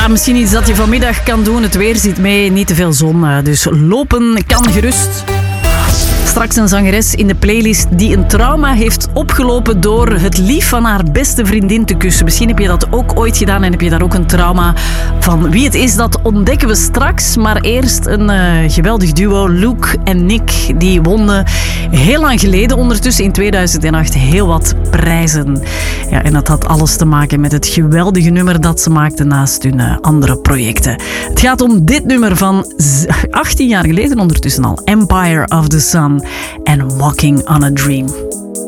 misschien iets dat je vanmiddag kan doen. Het weer zit mee, niet te veel zon. Dus lopen kan gerust. Straks een zangeres in de playlist die een trauma heeft opgelopen door het lief van haar beste vriendin te kussen. Misschien heb je dat ook ooit gedaan en heb je daar ook een trauma van. Wie het is, dat ontdekken we straks. Maar eerst een geweldig duo, Luke en Nick. Die wonnen heel lang geleden, ondertussen in 2008, heel wat prijzen. Ja, en dat had alles te maken met het geweldige nummer dat ze maakten naast hun andere projecten. Het gaat om dit nummer van 18 jaar geleden ondertussen al. Empire of the Sun en Walking on a Dream.